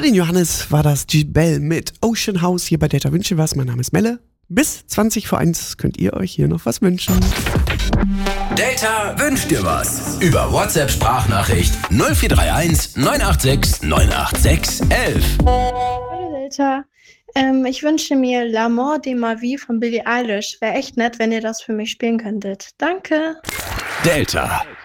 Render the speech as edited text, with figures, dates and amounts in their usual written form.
Für den Johannes war das Gibelle mit Ocean House hier bei Delta Wünsche was. Mein Name ist Melle. Bis 20 vor 1 könnt ihr euch hier noch was wünschen. Delta wünscht dir was. Über WhatsApp-Sprachnachricht 0431 986 986 11. Hallo Delta. Ich wünsche mir L'amour de ma vie von Billie Eilish. Wäre echt nett, wenn ihr das für mich spielen könntet. Danke. Delta.